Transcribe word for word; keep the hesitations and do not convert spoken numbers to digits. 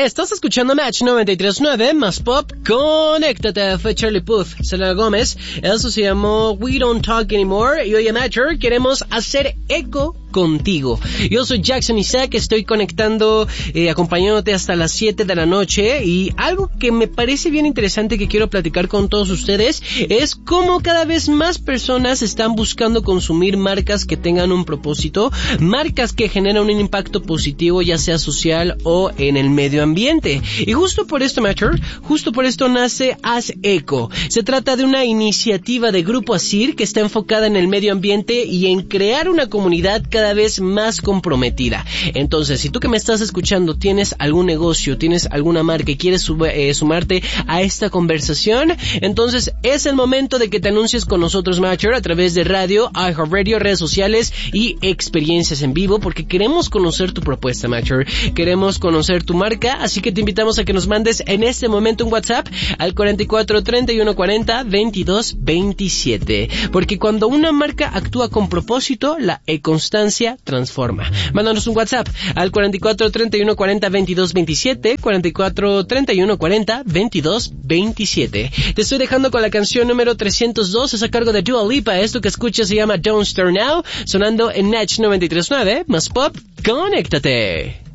Estás escuchando Match noventa y tres punto nueve, más pop, conéctate. Fue Charlie Puth, Selena Gómez. Eso se llamó We Don't Talk Anymore. Y hoy en Matcher queremos hacer eco contigo. Yo soy Jackson Isaac, estoy conectando, eh, acompañándote hasta las siete de la noche, y algo que me parece bien interesante que quiero platicar con todos ustedes es cómo cada vez más personas están buscando consumir marcas que tengan un propósito, marcas que generan un impacto positivo, ya sea social o en el medio ambiente. Y justo por esto, Matcher, justo por esto nace Haz Eco. Se trata de una iniciativa de Grupo Asir que está enfocada en el medio ambiente y en crear una comunidad cada vez más comprometida. Entonces, si tú que me estás escuchando tienes algún negocio, tienes alguna marca y quieres sub- eh, sumarte a esta conversación, entonces es el momento de que te anuncies con nosotros, Matcher, a través de radio, iHeartRadio, redes sociales y experiencias en vivo, porque queremos conocer tu propuesta, Matcher. Queremos conocer tu marca, así que te invitamos a que nos mandes en este momento un WhatsApp al cuarenta y cuatro, treinta y uno, cuarenta, veintidós, veintisiete. Porque cuando una marca actúa con propósito, la e-constancia transforma. Mándanos un WhatsApp al cuarenta y cuatro, treinta y uno, cuarenta, veintidós, veintisiete, cuarenta y cuatro, treinta y uno, cuarenta, veintidós, veintisiete. Te estoy dejando con la canción número trescientos dos, es a cargo de Dua Lipa. Esto que escuchas se llama Don't Start Now, sonando en Natch noventa y tres punto nueve, más pop, conéctate.